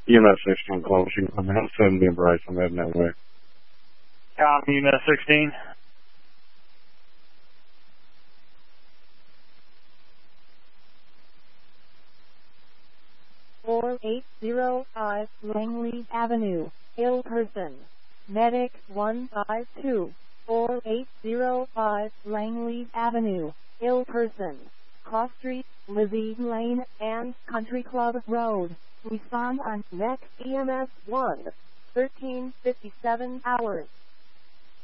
EMS 16 close. You can come out 70 and Bryce. I'm heading that way. EMS 16. Four 805 Langley Avenue, ill person. Medic 152. 4805 Langley Avenue, ill person. Cross Street, Lizzie Lane, and Country Club Road. Respond on next EMS 1. 1357 hours.